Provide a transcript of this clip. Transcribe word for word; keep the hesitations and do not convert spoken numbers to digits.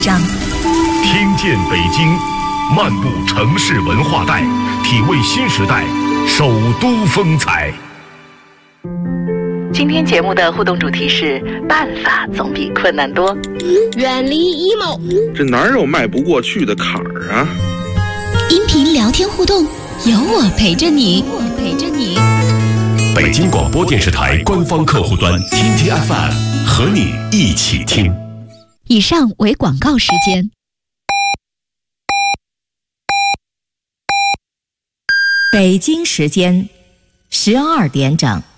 章。 听见北京，漫步城市文化带，体味新时代首都风采。 今天节目的互动主题是办法总比困难多， 远离 emo， 这哪有迈不过去的坎儿啊？ 音频聊天互动，有我陪着你，我陪着你。 北京广播电视台官方客户端天天 F M 和你一起听。 以上为广告时间。 北京时间十二点整。